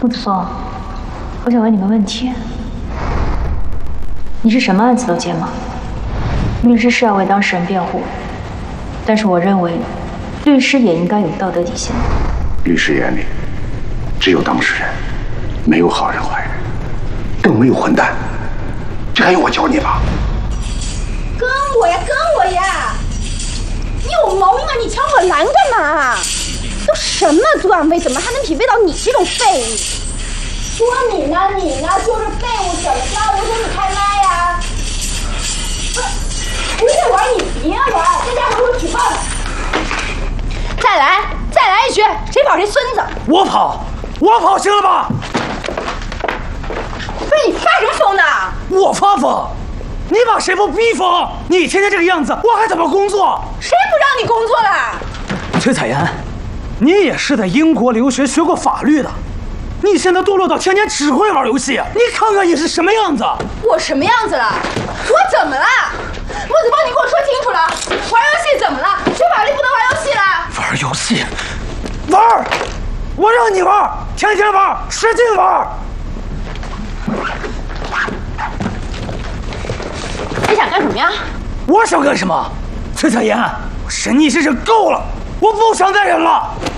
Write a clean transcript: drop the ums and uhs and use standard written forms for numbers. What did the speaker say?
陆子峰，我想问你个问题：你是什么案子都接吗？律师是要为当事人辩护，但是我认为，律师也应该有道德底线。 律师眼里只有当事人，没有好人坏人，更没有混蛋。这还用我教你吗？ 跟我呀，跟我呀！你有毛病啊！你抢我蓝干嘛？都什么段位，怎么还能匹配到你这种废物？说你呢，就是废物，怎么着？我说你开麦呀！不是玩，你别玩，这家伙我举报你！再来一局，谁跑谁孙子！ 我跑行了吧？ 不是你发什么疯呢？ 我发疯？你把谁不逼疯？你天天这个样子，我还怎么工作？ 谁不让你工作了？ 崔彩妍，你也是在英国留学学过法律的，你现在堕落到天天只会玩游戏，你看看你是什么样子？ 我什么样子了？我怎么了？陆子峰，你给我说清楚了，玩游戏怎么了？学法律不能玩游戏了？ 玩游戏？玩！我让你玩，天天玩，使劲玩。 你想干什么呀？ 我想干什么？崔彩妍，我忍你这忍够了，我不想再忍了。